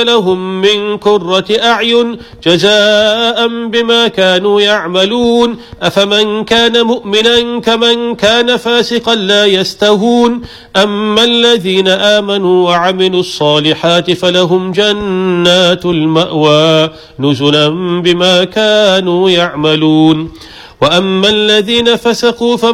لهم من قرة أعين جزاء بما كانوا يعملون أفمن كان مؤمنا كمن كان فاسقا لا يستوون أما الذين آمنوا وعملوا الصالحات فلهم جنات المأوى نزلا بما كانوا يعملون وأما الذين فسقوا